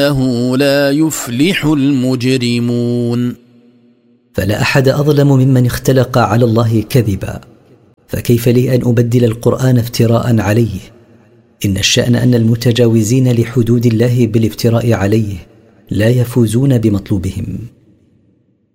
إنه لا يفلح المجرمون. فلا أحد أظلم ممن اختلق على الله كذبا، فكيف لي أن أبدل القرآن افتراء عليه؟ إن الشأن أن المتجاوزين لحدود الله بالافتراء عليه لا يفوزون بمطلوبهم.